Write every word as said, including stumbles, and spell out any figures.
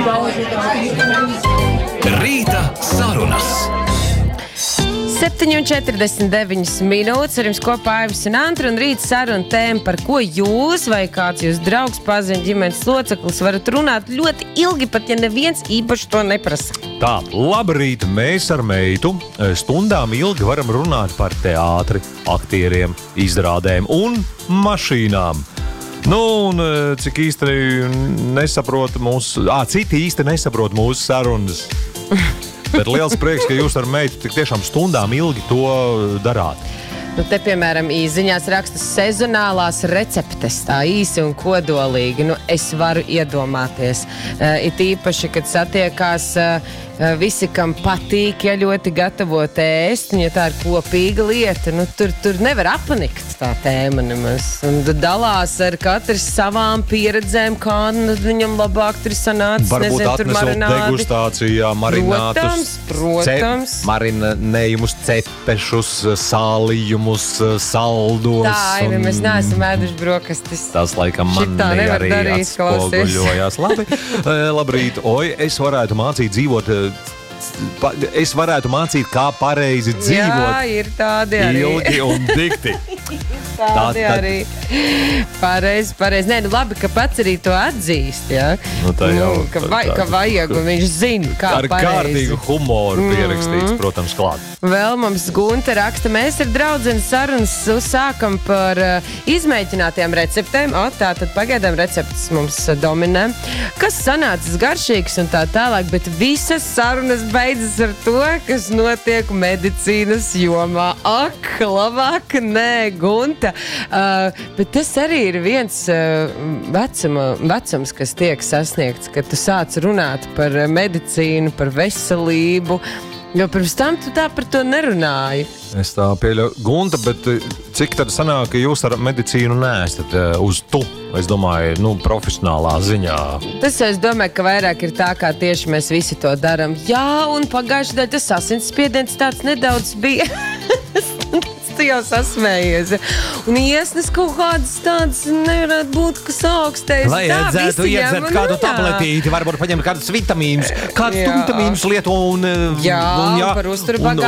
Rīta sarunas. septiņi un četrdesmit deviņas minūtes ar jums kopā Aivis un Antra, un rīt saruna tēma, par ko jūs vai kāds jūs draugs, paziņa, ģimenes loceklis varat runāt ļoti ilgi, pat ja neviens īpaši to neprasa. Tā, labrīt, mēs ar meitu stundām ilgi varam runāt par teātri, aktieriem, izrādēm un mašīnām. Nu, un cik īsti nesaprot mūsu, ā, citi īsti nesaprot mūsu sarunas. Bet liels prieks, ka jūs ar meitu tik tiešām stundām ilgi to darāt. Nu, te, piemēram, īziņās rakstas sezonālās receptes, tā īsi un kodolīgi. Nu, es varu iedomāties. Uh, it īpaši, kad satiekās uh, visi, kam patīk, ja ļoti gatavot ēst, un ja tā ir kopīga lieta, nu, tur, tur nevar apnikt tā tēma nemaz. Un dalās ar katru savām pieredzēm, kā nu, viņam labāk tur sanācis. Varbūt nezinu, tur atnesot marinādi. degustācijā marinātus, Protams, protams. Cep, marinējumus, cepešus, sālījumus, saldos. Tā, ja mēs neesam ēduši brokastis. Tas, laikam, man Šitā nevar arī darīt, atspoguļojās. Labi, labrīt. Oi, es varētu mācīt dzīvot, pa, es varētu mācīt, kā pareizi dzīvot. Jā, ir tādi arī. Ilgi un dikti. Tādi tā, tā. arī. Pareizi, pareizi. Nē, nu labi, ka pats arī to atzīst, jā. Nu, tā jau, nu, ka, vai, tā, ka vajag, un viņš zina, kā ar pareizi. Ar kārtīgu humoru pierakstīts, mm-hmm. protams, klāt. Vēl mums Gunta raksta, mēs ar draudzeni sarunas sākam par uh, izmēģinātiem receptēm. O, tā tad pagaidām receptes mums uh, dominē. Kas sanācis garšīgs un tā tālāk, bet visas sarunas beidzas ar to, kas notiek medicīnas jomā. Ak, labāk, nē, Gunta. Uh, bet tas arī ir viens uh, vecuma, vecums, kas tiek sasniegts, kad tu sāc runāt par medicīnu, par veselību. Jo pirms tam tu tā par to nerunāji. Es tā pieļauju. Gunta, bet cik tad sanāk, ka jūs ar medicīnu neesat uz tu? Es domāju, nu, profesionālā ziņā. Tas, es domāju, ka vairāk ir tā, kā tieši mēs visi to daram. Jā, un pagājušajā dēļ tas asinsspiediens tāds nedaudz bija. Tu jau sasmējies. Un iesnes kaut kādas tādas nevarētu būt, kas augstējas. Lai iedzētu, iedzert kādu tabletīti, varbūt paņemt kādus vitamīnus, kādus vitamīnus lieto un... Jā, un, jā par uzturu bagātību.